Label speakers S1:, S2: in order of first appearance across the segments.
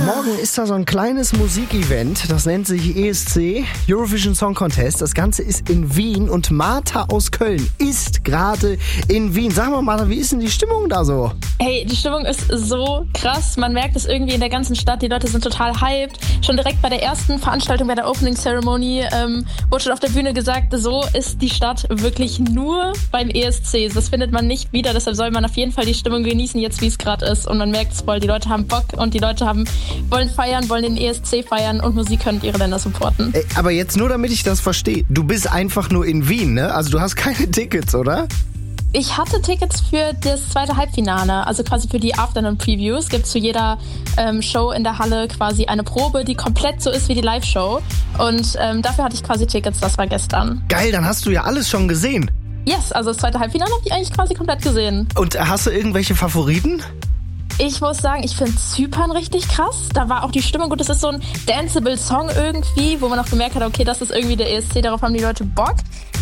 S1: Morgen ist da so ein kleines Musikevent, das nennt sich ESC, Eurovision Song Contest. Das Ganze ist in Wien und Martha aus Köln ist gerade in Wien. Sag mal, Martha, wie ist denn die Stimmung da so?
S2: Hey, die Stimmung ist so krass. Man merkt es irgendwie in der ganzen Stadt. Die Leute sind total hyped. Schon direkt bei der ersten Veranstaltung, bei der Opening Ceremony, wurde schon auf der Bühne gesagt, so ist die Stadt wirklich nur beim ESC. Das findet man nicht wieder. Deshalb soll man auf jeden Fall die Stimmung genießen, jetzt wie es gerade ist. Und man merkt es voll. Die Leute haben Bock und die Leute wollen feiern, wollen den ESC feiern und Musik können ihre Länder supporten.
S1: Ey, aber jetzt nur, damit ich das verstehe. Du bist einfach nur in Wien, ne? Also du hast keine Tickets, oder?
S2: Ich hatte Tickets für das zweite Halbfinale, also quasi für die Afternoon-Previews. Es gibt zu jeder Show in der Halle quasi eine Probe, die komplett so ist wie die Live-Show. Und dafür hatte ich quasi Tickets, das war gestern.
S1: Geil, dann hast du ja alles schon gesehen.
S2: Yes, also das zweite Halbfinale habe ich eigentlich quasi komplett gesehen.
S1: Und hast du irgendwelche Favoriten?
S2: Ich muss sagen, ich finde Zypern richtig krass. Da war auch die Stimmung gut. Das ist so ein danceable Song irgendwie, wo man auch gemerkt hat, okay, das ist irgendwie der ESC, darauf haben die Leute Bock.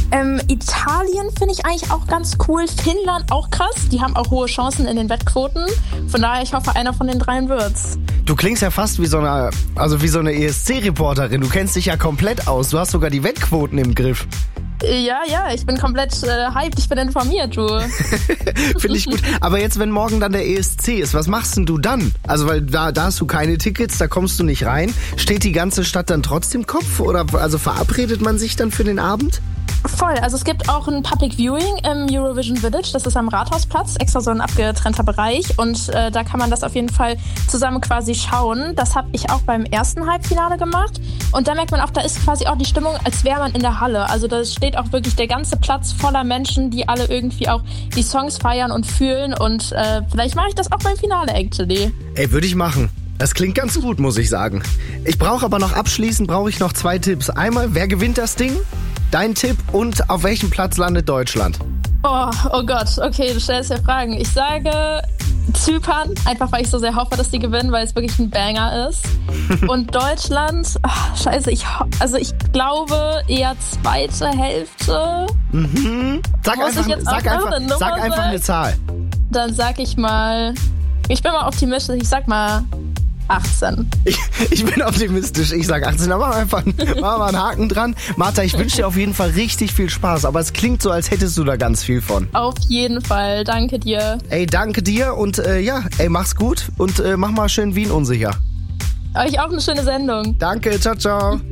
S2: Italien finde ich eigentlich auch ganz cool. Finnland auch krass. Die haben auch hohe Chancen in den Wettquoten. Von daher, ich hoffe, einer von den dreien wird's.
S1: Du klingst ja fast wie so eine ESC-Reporterin. Du kennst dich ja komplett aus. Du hast sogar die Wettquoten im Griff.
S2: Ja, ich bin komplett hyped. Ich bin informiert, du.
S1: Finde ich gut. Aber jetzt, wenn morgen dann der ESC ist, was machst denn du dann? Also, weil da hast du keine Tickets, da kommst du nicht rein. Steht die ganze Stadt dann trotzdem Kopf? Oder also verabredet man sich dann für den Abend?
S2: Voll, also es gibt auch ein Public Viewing im Eurovision Village, das ist am Rathausplatz, extra so ein abgetrennter Bereich und da kann man das auf jeden Fall zusammen quasi schauen. Das habe ich auch beim ersten Halbfinale gemacht und da merkt man auch, da ist quasi auch die Stimmung, als wäre man in der Halle. Also da steht auch wirklich der ganze Platz voller Menschen, die alle irgendwie auch die Songs feiern und fühlen und vielleicht mache ich das auch beim Finale actually.
S1: Ey, würde ich machen. Das klingt ganz gut, muss ich sagen. Ich brauche aber noch abschließend noch 2 Tipps. Einmal, wer gewinnt das Ding? Dein Tipp und auf welchem Platz landet Deutschland?
S2: Oh Gott, okay, du stellst ja Fragen. Ich sage Zypern, einfach weil ich so sehr hoffe, dass die gewinnen, weil es wirklich ein Banger ist. Und Deutschland, scheiße, ich glaube eher zweite Hälfte.
S1: Mhm. Sag einfach eine Zahl.
S2: Dann sag ich mal, ich bin mal optimistisch, ich sag mal 18.
S1: Ich bin optimistisch, ich sage 18. Da machen wir einen Haken dran. Martha, ich wünsche dir auf jeden Fall richtig viel Spaß, aber es klingt so, als hättest du da ganz viel von.
S2: Auf jeden Fall, danke dir.
S1: Ey, danke dir und mach's gut und mach mal schön Wien unsicher.
S2: Euch auch eine schöne Sendung.
S1: Danke, ciao, ciao.